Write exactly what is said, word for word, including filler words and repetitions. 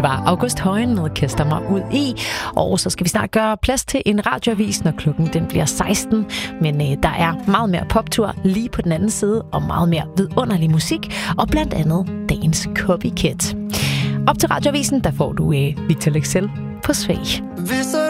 Det var August Højen med Kaster mig ud i, og så skal vi snart gøre plads til en radioavis, når klokken den bliver seksten. Men øh, der er meget mere poptur lige på den anden side, og meget mere vidunderlig musik, og blandt andet dagens Copycat. Op til radioavisen, der får du øh, Victor Lexell på Svag.